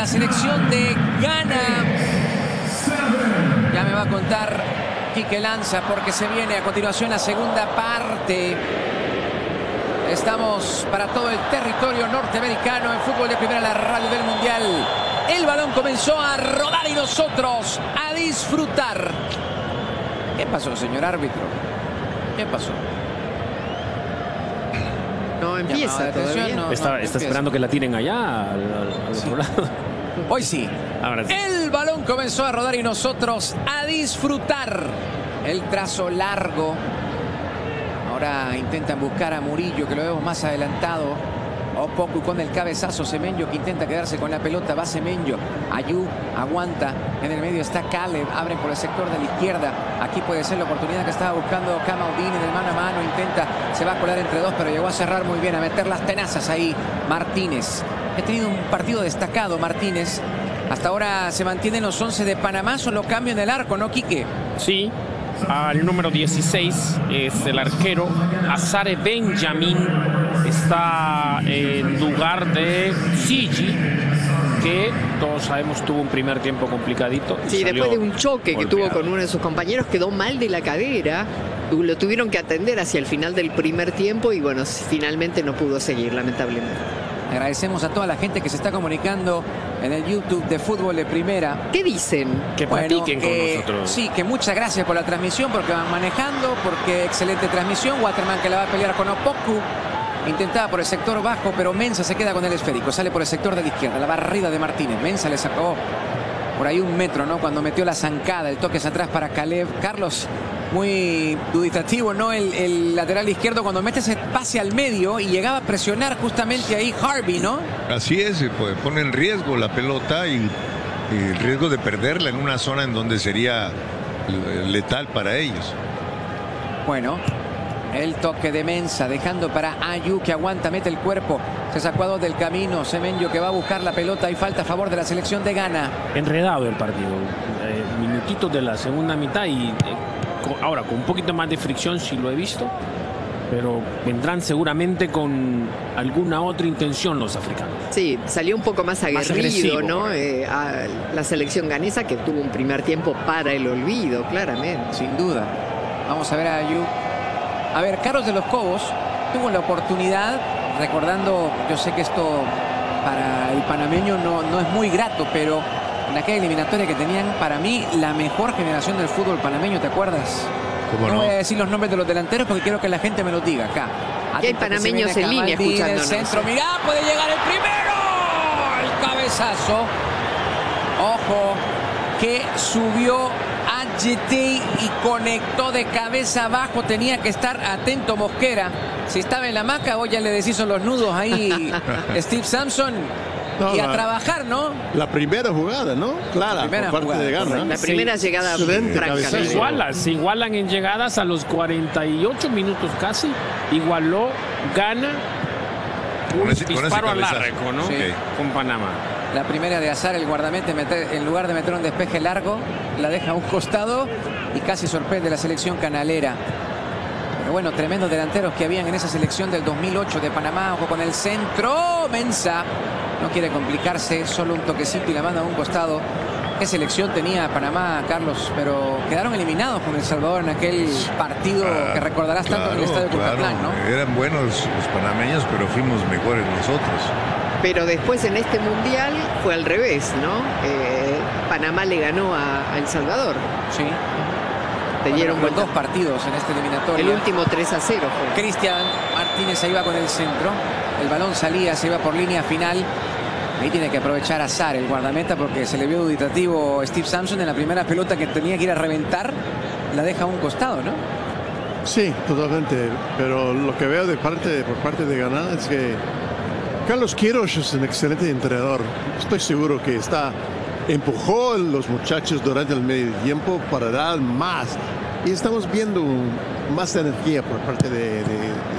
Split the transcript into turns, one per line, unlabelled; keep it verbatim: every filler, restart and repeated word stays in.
la selección de Ghana. Ya me va a contar Quique Lanza porque se viene a continuación la segunda parte. Estamos para todo el territorio norteamericano en fútbol de primera, la radio del mundial. El balón comenzó a rodar y nosotros a disfrutar. ¿Qué pasó, señor árbitro? ¿Qué pasó?
No empieza todavía.
No, está, no está esperando que la tiren allá al, al, al
sí.
otro lado.
Hoy sí.
Ahora sí.
El balón comenzó a rodar y nosotros a disfrutar. El trazo largo. Ahora intentan buscar a Murillo, que lo vemos más adelantado. Opoku con el cabezazo. Semenyo que intenta quedarse con la pelota. Va Semenyo. Ayú aguanta. En el medio está Caleb. Abren por el sector de la izquierda. Aquí puede ser la oportunidad que estaba buscando Kamaldeen en el mano a mano. Intenta, se va a colar entre dos, pero llegó a cerrar muy bien, a meter las tenazas ahí. Martínez. Ha tenido un partido destacado Martínez. Hasta ahora se mantienen los once de Panamá. Solo cambio en el arco, ¿no, Quique?
Sí. Al número dieciséis es el arquero Azare Benjamin. Está en lugar de Sigi, que todos sabemos tuvo un primer tiempo complicadito.
Sí, después de un choque que tuvo con uno de sus compañeros, quedó mal de la cadera. Lo tuvieron que atender hacia el final del primer tiempo y bueno, finalmente no pudo seguir, lamentablemente.
Agradecemos a toda la gente que se está comunicando en el YouTube de Fútbol de Primera.
¿Qué dicen?
Que platiquen
bueno,
con
eh,
nosotros.
Sí, que muchas gracias por la transmisión, porque van manejando, porque excelente transmisión. Waterman que la va a pelear con Opoku. Intentaba por el sector bajo, pero Mensah se queda con el esférico. Sale por el sector de la izquierda, la barrida de Martínez. Mensah le sacó por ahí un metro, ¿no? Cuando metió la zancada, el toque hacia atrás para Caleb. Carlos, muy duditativo, ¿no? El, el lateral izquierdo cuando mete ese pase al medio y llegaba a presionar justamente ahí Harvey, ¿no?
Así es, pues pone en riesgo la pelota y, y el riesgo de perderla en una zona en donde sería letal para ellos.
Bueno, el toque de Mensah dejando para Ayú que aguanta, mete el cuerpo. Se sacó a dos del camino. Semenyo que va a buscar la pelota y falta a favor de la selección de Ghana.
Enredado el partido. Eh, minutitos de la segunda mitad y eh, con, ahora con un poquito más de fricción sí lo he visto. Pero vendrán seguramente con alguna otra intención los africanos.
Sí, salió un poco más aguerrido, más agresivo, ¿no? Eh, a la selección ganesa que tuvo un primer tiempo para el olvido, claramente.
Sin duda. Vamos a ver a Ayú. A ver, Carlos de los Cobos tuvo la oportunidad, recordando, yo sé que esto para el panameño no, no es muy grato, pero en aquella eliminatoria que tenían, para mí, la mejor generación del fútbol panameño, ¿te acuerdas?
¿Cómo
no?
no
voy a decir los nombres de los delanteros porque quiero que la gente me los diga acá.
Y hay panameños en línea escuchándonos.
El centro, mirá, puede llegar el primero. El cabezazo. Ojo, que subió a G T y conectó de cabeza abajo. Tenía que estar atento Mosquera. Si estaba en la hamaca, hoy ya le deshizo los nudos ahí Steve Sampson. No, y a la, trabajar, ¿no?
La primera jugada, ¿no? Clara, por parte
jugada,
de Ghana.
La primera sí. llegada franca.
Se igualan, se igualan en llegadas a los cuarenta y ocho minutos casi. Igualó Ghana un ese, disparo al arco, ¿no? Sí. Okay. Con Panamá.
La primera de Azar, el guardameta, meter, en lugar de meter un despeje largo, la deja a un costado y casi sorprende la selección canalera. Pero bueno, tremendos delanteros que habían en esa selección del dos mil ocho de Panamá. Ojo con el centro. Mensah no quiere complicarse, solo un toquecito y la manda a un costado. ¿Qué selección tenía Panamá, Carlos? Pero quedaron eliminados con El Salvador en aquel partido ah, que recordarás tanto claro, en el estadio
claro.
Cuscatlán, ¿no?
Eran buenos los panameños, pero fuimos mejores nosotros.
Pero después en este mundial fue al revés, ¿no? Eh, Panamá le ganó a, a El Salvador.
Sí.
Te dieron
bueno, dos partidos en este eliminatorio.
El último tres a cero fue.
Cristian Martínez se iba con el centro. El balón salía, se iba por línea final. Ahí tiene que aprovechar a Azar, el guardameta, porque se le vio duditativo Steve Sampson en la primera pelota que tenía que ir a reventar. La deja a un costado, ¿no?
Sí, totalmente. Pero lo que veo de parte, por parte de Ghana es que Carlos Queiroz es un excelente entrenador. Estoy seguro que está empujó a los muchachos durante el medio tiempo para dar más. Y estamos viendo más energía por parte de, de,